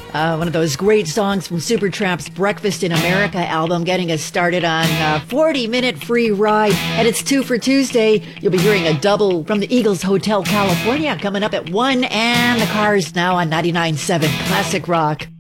One of those great songs from Supertramp's Breakfast in America album, getting us started on a 40-minute free ride. And it's 2 for Tuesday. You'll be hearing a double from the Eagles Hotel California coming up at 1, and the Cars now on 99.7 Classic Rock.